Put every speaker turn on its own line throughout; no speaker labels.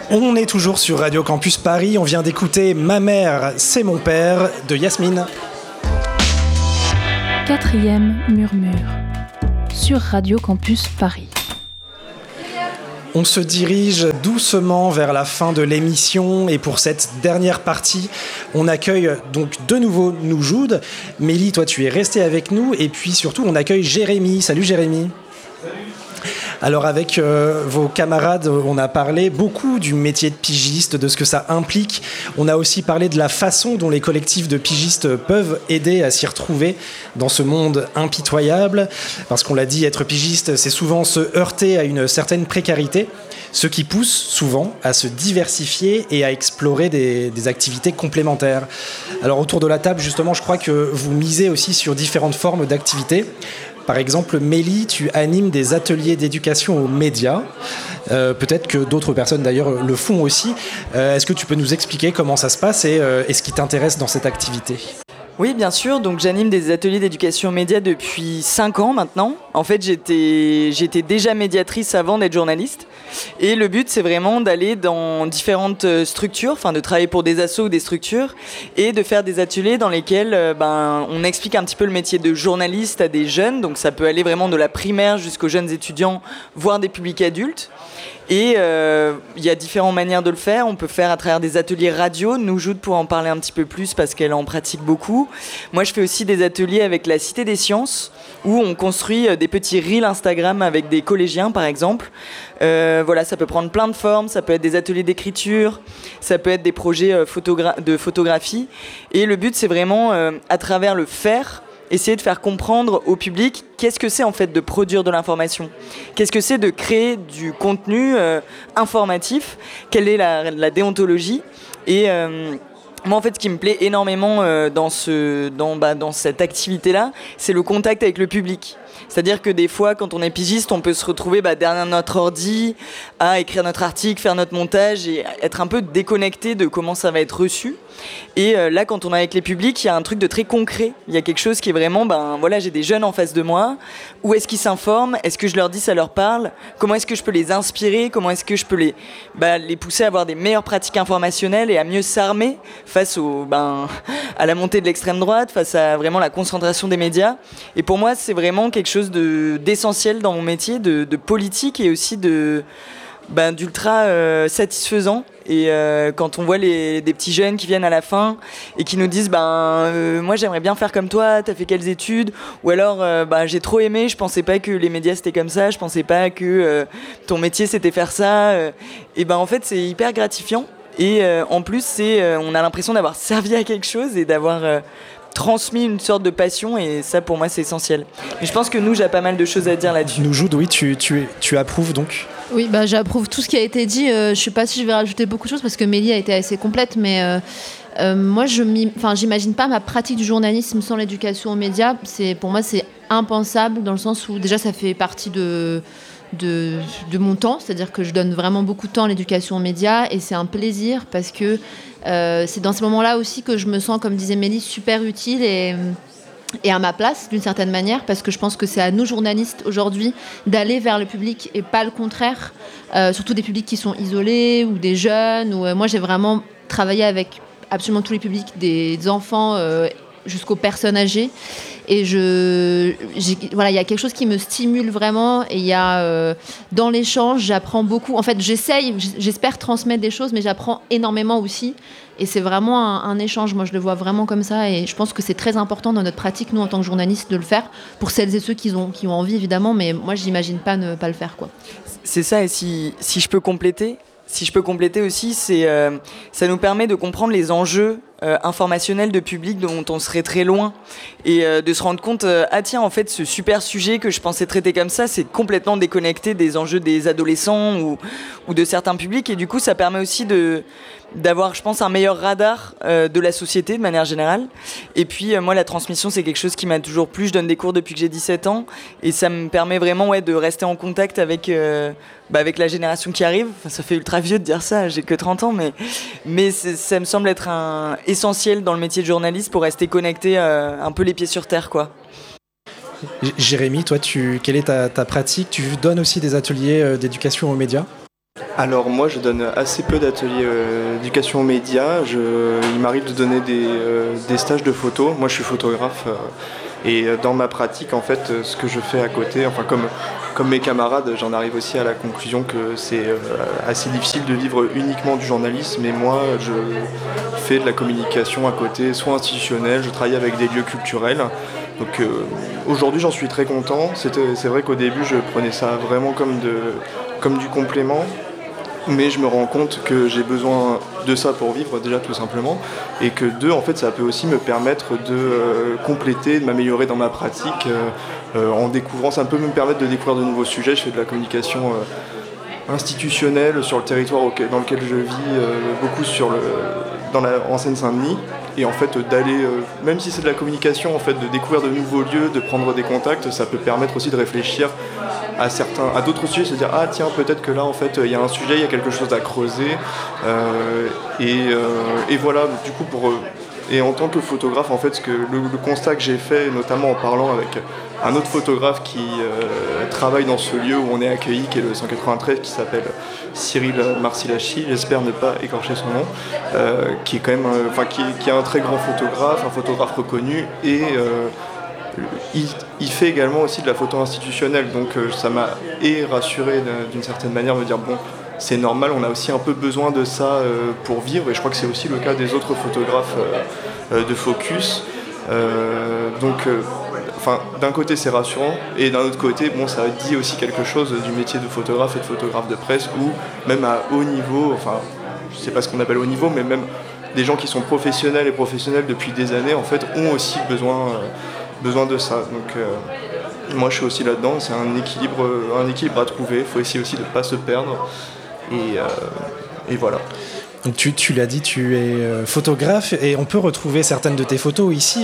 On est toujours sur Radio Campus Paris, on vient d'écouter Ma mère, c'est mon père de Yasmine.
Quatrième murmure sur Radio Campus Paris.
On se dirige doucement vers la fin de l'émission et pour cette dernière partie, on accueille donc de nouveau Noujoud. Mélie, toi tu es restée avec nous et puis surtout on accueille Jérémy. Salut Jérémy. Alors avec vos camarades, on a parlé beaucoup du métier de pigiste, de ce que ça implique. On a aussi parlé de la façon dont les collectifs de pigistes peuvent aider à s'y retrouver dans ce monde impitoyable. Parce qu'on l'a dit, être pigiste, c'est souvent se heurter à une certaine précarité, ce qui pousse souvent à se diversifier et à explorer des activités complémentaires. Alors autour de la table, justement, je crois que vous misez aussi sur différentes formes d'activités. Par exemple, Mélie, tu animes des ateliers d'éducation aux médias. Peut-être que d'autres personnes d'ailleurs le font aussi. Est-ce que tu peux nous expliquer comment ça se passe et ce qui t'intéresse dans cette activité ?
Oui, bien sûr. Donc, j'anime des ateliers d'éducation aux médias depuis 5 ans maintenant. En fait, j'étais déjà médiatrice avant d'être journaliste. Et le but, c'est vraiment d'aller dans différentes structures, enfin de travailler pour des assos ou des structures, et de faire des ateliers dans lesquels on explique un petit peu le métier de journaliste à des jeunes. Donc, ça peut aller vraiment de la primaire jusqu'aux jeunes étudiants, voire des publics adultes. Et il y a différentes manières de le faire. On peut faire à travers des ateliers radio. Noujoud pour en parler un petit peu plus parce qu'elle en pratique beaucoup. Moi, je fais aussi des ateliers avec la Cité des Sciences où on construit des petits reels Instagram avec des collégiens, par exemple. Voilà, ça peut prendre plein de formes. Ça peut être des ateliers d'écriture. Ça peut être des projets de photographie. Et le but, c'est vraiment, à travers le faire, essayer de faire comprendre au public qu'est-ce que c'est en fait de produire de l'information, qu'est-ce que c'est de créer du contenu informatif, quelle est la déontologie. Et moi en fait ce qui me plaît énormément dans cette activité-là, c'est le contact avec le public. C'est-à-dire que des fois, quand on est pigiste, on peut se retrouver derrière notre ordi, à écrire notre article, faire notre montage et être un peu déconnecté de comment ça va être reçu. Et là, quand on est avec les publics, il y a un truc de très concret. Il y a quelque chose qui est vraiment, j'ai des jeunes en face de moi. Où est-ce qu'ils s'informent ? Est-ce que je leur dis ça leur parle ? Comment est-ce que je peux les inspirer ? Comment est-ce que je peux les pousser à avoir des meilleures pratiques informationnelles et à mieux s'armer face à la montée de l'extrême droite, face à vraiment la concentration des médias. Et pour moi, c'est vraiment quelque chose d'essentiel dans mon métier, de politique et aussi d'ultra satisfaisant. Et quand on voit des petits jeunes qui viennent à la fin et qui nous disent moi j'aimerais bien faire comme toi, t'as fait quelles études ? Ou alors j'ai trop aimé, je pensais pas que les médias c'était comme ça, je pensais pas que ton métier c'était faire ça. Et en fait c'est hyper gratifiant. Et en plus on a l'impression d'avoir servi à quelque chose et d'avoir transmis une sorte de passion, et ça pour moi c'est essentiel. Mais je pense que Nouj a pas mal de choses à dire là-dessus.
Noujoud, oui, tu approuves donc ?
Oui, j'approuve tout ce qui a été dit. Je sais pas si je vais rajouter beaucoup de choses parce que Mélie a été assez complète, mais moi j'imagine pas ma pratique du journalisme sans l'éducation aux médias. Pour moi c'est impensable dans le sens où déjà ça fait partie de mon temps, c'est-à-dire que je donne vraiment beaucoup de temps à l'éducation aux médias et c'est un plaisir parce que c'est dans ces moments-là aussi que je me sens, comme disait Mélie, super utile et à ma place d'une certaine manière, parce que je pense que c'est à nous journalistes aujourd'hui d'aller vers le public et pas le contraire, surtout des publics qui sont isolés ou des jeunes. Moi j'ai vraiment travaillé avec absolument tous les publics, des enfants jusqu'aux personnes âgées. Et il y a quelque chose qui me stimule vraiment. Et il y a dans l'échange, j'apprends beaucoup. En fait, j'espère transmettre des choses, mais j'apprends énormément aussi. Et c'est vraiment un échange. Moi, je le vois vraiment comme ça. Et je pense que c'est très important dans notre pratique, nous, en tant que journalistes, de le faire. Pour celles et ceux qui ont envie, évidemment. Mais moi, je n'imagine pas ne pas le faire, quoi.
C'est ça. Et si je peux compléter aussi, ça nous permet de comprendre les enjeux informationnels de public dont on serait très loin et de se rendre compte en fait ce super sujet que je pensais traiter comme ça, c'est complètement déconnecté des enjeux des adolescents ou de certains publics, et du coup ça permet aussi d'avoir, je pense, un meilleur radar de la société de manière générale. Et puis moi la transmission c'est quelque chose qui m'a toujours plu. Je donne des cours depuis que j'ai 17 ans et ça me permet vraiment de rester en contact avec la génération qui arrive. Enfin, ça fait ultra vieux de dire ça, j'ai que 30 ans, mais ça me semble être essentiel dans le métier de journaliste pour rester connecté un peu les pieds sur terre, quoi.
Jérémy, toi, quelle est ta pratique ? Tu donnes aussi des ateliers d'éducation aux médias ?
Alors moi je donne assez peu d'ateliers d'éducation aux médias. Il m'arrive de donner des stages de photo. Moi je suis photographe et dans ma pratique en fait ce que je fais à côté, enfin comme mes camarades, j'en arrive aussi à la conclusion que c'est assez difficile de vivre uniquement du journalisme, et moi je fais de la communication à côté, soit institutionnelle, je travaille avec des lieux culturels. Donc aujourd'hui j'en suis très content. C'est vrai qu'au début je prenais ça vraiment comme du complément, mais je me rends compte que j'ai besoin de ça pour vivre déjà tout simplement, et que en fait ça peut aussi me permettre de compléter, de m'améliorer dans ma pratique en découvrant, ça peut me permettre de découvrir de nouveaux sujets. Je fais de la communication institutionnelle sur le territoire dans lequel je vis, beaucoup en Seine-Saint-Denis, et en fait d'aller, même si c'est de la communication, en fait de découvrir de nouveaux lieux, de prendre des contacts, ça peut permettre aussi de réfléchir à d'autres sujets, se dire ah tiens peut-être que là en fait il y a un sujet, il y a quelque chose à creuser, et voilà. Du coup et en tant que photographe en fait le constat que j'ai fait, notamment en parlant avec un autre photographe qui travaille dans ce lieu où on est accueilli, qui est le 193, qui s'appelle Cyril Marcilachi, j'espère ne pas écorcher son nom, qui est quand même qui est un très grand photographe, un photographe reconnu, et il fait également aussi de la photo institutionnelle, donc ça m'a rassuré d'une certaine manière, me dire bon, c'est normal, on a aussi un peu besoin de ça pour vivre, et je crois que c'est aussi le cas des autres photographes de Focus. D'un côté c'est rassurant, et d'un autre côté ça dit aussi quelque chose du métier de photographe et de photographe de presse, où même à haut niveau, je sais pas ce qu'on appelle haut niveau, mais même des gens qui sont professionnels et professionnels depuis des années en fait ont aussi besoin de ça. Donc moi je suis aussi là-dedans, c'est un équilibre à trouver, il faut essayer aussi de ne pas se perdre, et voilà.
Donc tu l'as dit, tu es photographe, et on peut retrouver certaines de tes photos ici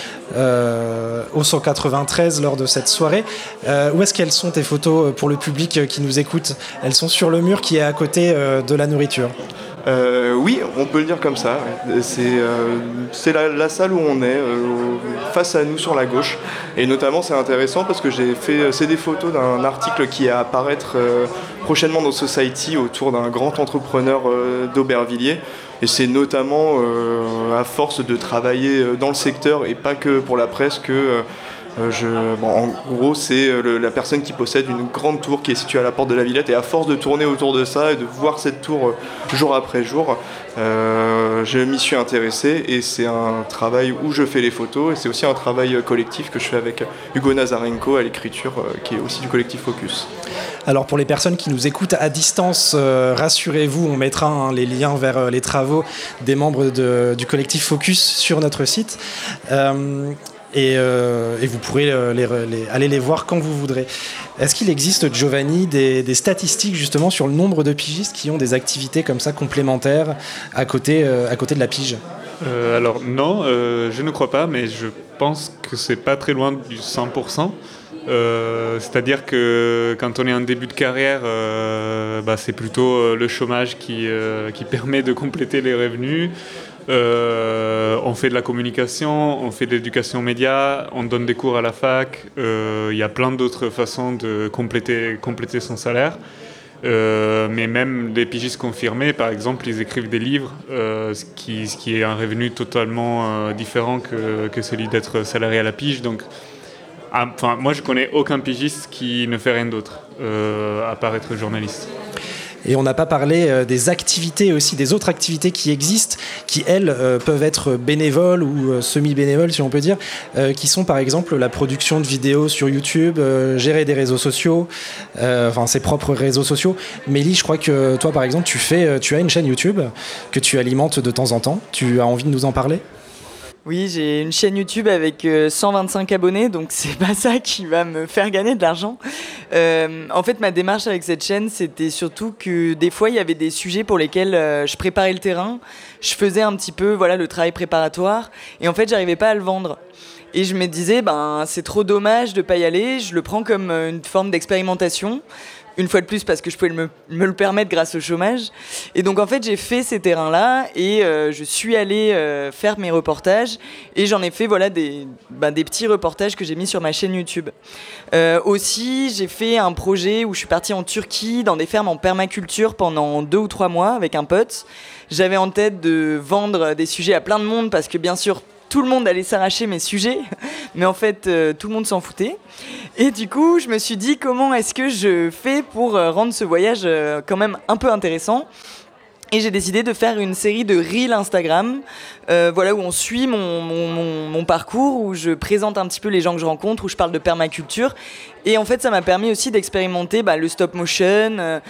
au 193 lors de cette soirée. Où est-ce qu'elles sont, tes photos, pour le public qui nous écoute? Elles sont sur le mur qui est à côté de la nourriture.
Oui, on peut le dire comme ça. C'est la salle où on est, face à nous sur la gauche. Et notamment, c'est intéressant parce que c'est des photos d'un article qui va apparaître prochainement dans Society autour d'un grand entrepreneur d'Aubervilliers. Et c'est notamment à force de travailler dans le secteur, et pas que pour la presse, que en gros, c'est la personne qui possède une grande tour qui est située à la porte de la Villette, et à force de tourner autour de ça et de voir cette tour jour après jour, je m'y suis intéressé, et c'est un travail où je fais les photos, et c'est aussi un travail collectif que je fais avec Hugo Nazarenko à l'écriture, qui est aussi du collectif Focus.
Alors pour les personnes qui nous écoutent à distance, rassurez-vous, on mettra les liens vers les travaux des membres du collectif Focus sur notre site. Et vous pourrez aller les voir quand vous voudrez. Est-ce qu'il existe, Giovanni, des statistiques justement sur le nombre de pigistes qui ont des activités comme ça complémentaires à côté de la pige?
Alors non, je ne crois pas, mais je pense que c'est pas très loin du 100%. C'est-à-dire que quand on est en début de carrière, c'est plutôt le chômage qui permet de compléter les revenus. On fait de la communication, on fait de l'éducation média, on donne des cours à la fac, il y a plein d'autres façons de compléter son salaire. Mais même les pigistes confirmés, par exemple, ils écrivent des livres, ce qui est un revenu totalement différent que celui d'être salarié à la pige. Donc, moi je connais aucun pigiste qui ne fait rien d'autre, à part être journaliste.
Et on n'a pas parlé des activités aussi, des autres activités qui existent, qui elles peuvent être bénévoles ou semi-bénévoles si on peut dire, qui sont par exemple la production de vidéos sur YouTube, gérer des réseaux sociaux, ses propres réseaux sociaux. Mélie, je crois que toi par exemple tu as une chaîne YouTube que tu alimentes de temps en temps. Tu as envie de nous en parler ?
Oui, j'ai une chaîne YouTube avec 125 abonnés, donc c'est pas ça qui va me faire gagner de l'argent. En fait, ma démarche avec cette chaîne, c'était surtout que des fois, il y avait des sujets pour lesquels je préparais le terrain, je faisais un petit peu le travail préparatoire, et en fait, j'arrivais pas à le vendre. Et je me disais, c'est trop dommage de pas y aller, je le prends comme une forme d'expérimentation. une fois de plus parce que je pouvais me le permettre grâce au chômage. Et donc en fait j'ai fait ces terrains-là et je suis allée faire mes reportages et j'en ai fait des petits reportages que j'ai mis sur ma chaîne YouTube. Aussi j'ai fait un projet où je suis partie en Turquie dans des fermes en permaculture pendant 2 ou 3 mois avec un pote. J'avais en tête de vendre des sujets à plein de monde parce que bien sûr tout le monde allait s'arracher mes sujets, mais en fait, tout le monde s'en foutait. Et du coup, je me suis dit, comment est-ce que je fais pour rendre ce voyage quand même un peu intéressant ? Et j'ai décidé de faire une série de reels Instagram, où on suit mon parcours, où je présente un petit peu les gens que je rencontre, où je parle de permaculture. Et en fait, ça m'a permis aussi d'expérimenter le stop motion,